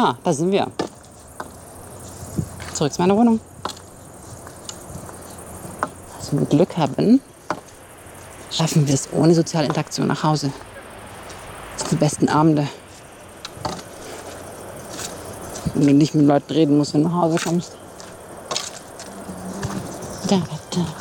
Ah, da sind wir. Zurück zu meiner Wohnung. Also wenn wir Glück haben, schaffen wir es ohne soziale Interaktion nach Hause. Das sind die besten Abende. Wenn du nicht mit Leuten reden musst, wenn du nach Hause kommst. Da, da.